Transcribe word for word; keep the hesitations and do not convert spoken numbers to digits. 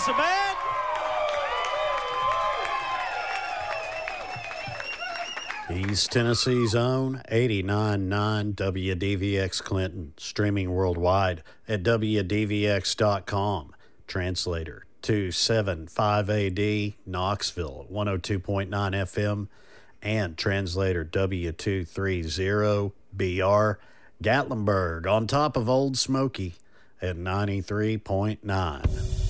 was so bad. East Tennessee's own eighty-nine point nine W D V X Clinton, streaming worldwide at W D V X dot com. Translator two seventy-five A D, Knoxville, one oh two point nine F M, and translator W two thirty B R, Gatlinburg, on top of Old Smoky at ninety-three point nine.